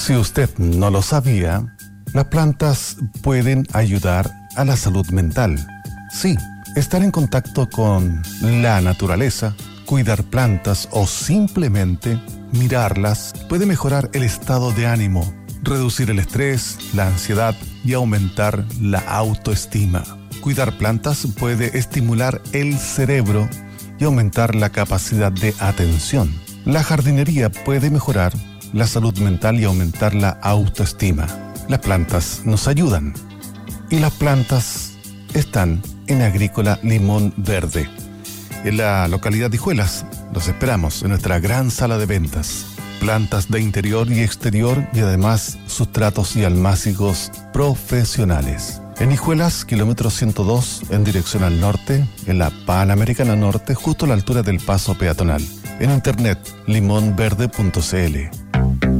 Si usted no lo sabía, las plantas pueden ayudar a la salud mental. Sí, estar en contacto con la naturaleza, cuidar plantas o simplemente mirarlas puede mejorar el estado de ánimo, reducir el estrés, la ansiedad y aumentar la autoestima. Cuidar plantas puede estimular el cerebro y aumentar la capacidad de atención. La jardinería puede mejorar la salud mental y aumentar la autoestima. Las plantas nos ayudan y las plantas están en Agrícola Limón Verde, en la localidad de Hijuelas. Los esperamos en nuestra gran sala de ventas. Plantas de interior y exterior y además sustratos y almácigos profesionales. En Hijuelas, kilómetro 102, en dirección al norte, en la Panamericana Norte, justo a la altura del paso peatonal. En internet, limonverde.cl.